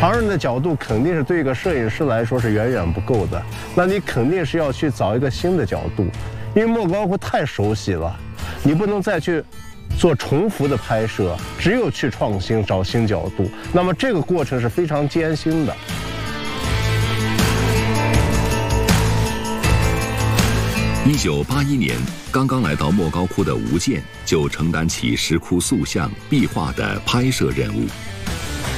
常人的角度肯定是对一个摄影师来说是远远不够的，那你肯定是要去找一个新的角度，因为莫高窟太熟悉了，你不能再去做重复的拍摄，只有去创新，找新角度。那么这个过程是非常艰辛的。 1981年，刚刚来到莫高窟的吴健就承担起石窟塑像、壁画的拍摄任务。